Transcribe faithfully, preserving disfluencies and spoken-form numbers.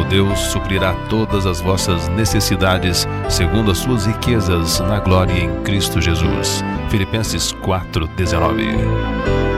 Deus suprirá todas as vossas necessidades, segundo as suas riquezas na glória em Cristo Jesus. Filipenses quatro, dezenove.